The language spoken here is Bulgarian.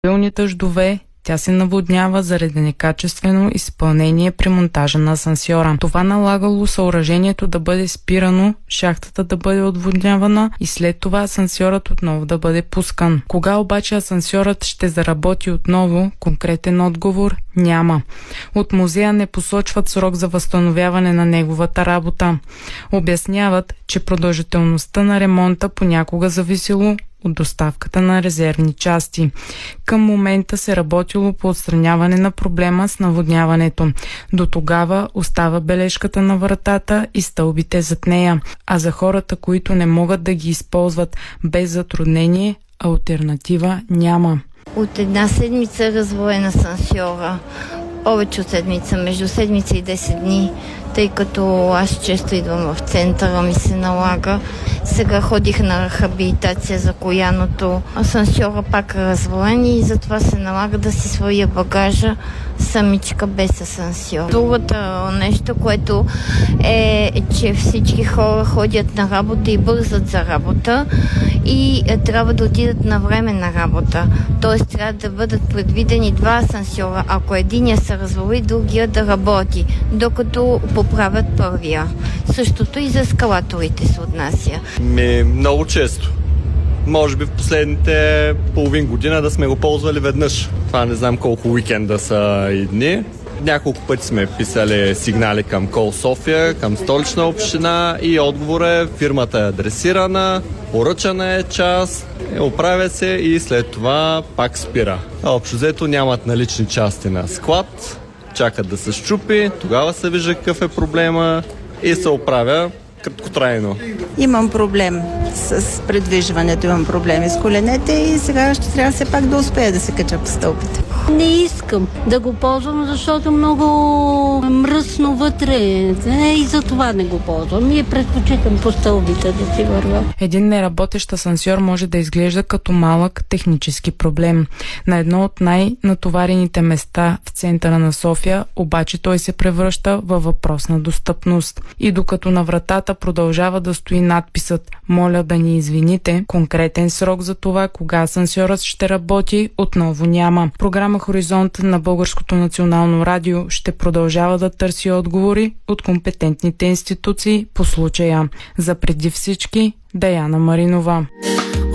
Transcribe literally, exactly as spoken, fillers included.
Пилните ждове тя се наводнява заради некачествено изпълнение при монтажа на асансьора. Това налагало съоръжението да бъде спирано, шахтата да бъде отводнявана и след това асансьорът отново да бъде пускан. Кога обаче асансьорът ще заработи отново, конкретен отговор няма. От музея не посочват срок за възстановяване на неговата работа. Обясняват, че продължителността на ремонта понякога зависело от доставката на резервни части. Към момента се работило по отстраняване на проблема с наводняването. До тогава остава бележката на вратата и стълбите зад нея, а за хората, които не могат да ги използват без затруднение, алтернатива няма. От една седмица развоен асансьора. Повече от седмица, между седмица и десет дни, тъй като аз често идвам в центъра, ми се налага. Сега ходих на рехабилитация за кояното. Асансьора пак е развоен и затова се налага да си своя багажа самичка без асансьор. Другото нещо, което е, че всички хора ходят на работа и бързат за работа и е, трябва да отидат на време на работа. Тоест трябва да бъдат предвидени два асансьора. Ако единия се развали, другия да работи, докато поправят първия. Същото и за ескалаторите се отнася. Ми, много често. Може би в последните половин година да сме го ползвали веднъж. Това не знам колко уикенда са и дни. Няколко пъти сме писали сигнали към Кол София, към Столична община и отговор е: фирмата е адресирана, поръчана е част, оправя се и след това пак спира. А общо взето нямат налични части на склад, чакат да се счупи, тогава се вижда какъв е проблема и се оправя краткотрайно. Имам проблем с придвижването, имам проблеми с коленете и сега ще трябва все пак да успея да се кача по стълбите. Не искам да го ползвам, защото много мръсно вътре е и за това не го ползвам. И предпочитам по стълбите да си вървя. Един неработещ асансьор може да изглежда като малък технически проблем. На едно от най-натоварените места в центъра на София обаче той се превръща във въпрос на достъпност. И докато на вратата продължава да стои надписът "Моля да ни извините", конкретен срок за това кога асансьорът ще работи отново няма. Програма Хоризонт на Българското национално радио ще продължава да търси отговори от компетентните институции по случая. За преди всички Даяна Маринова.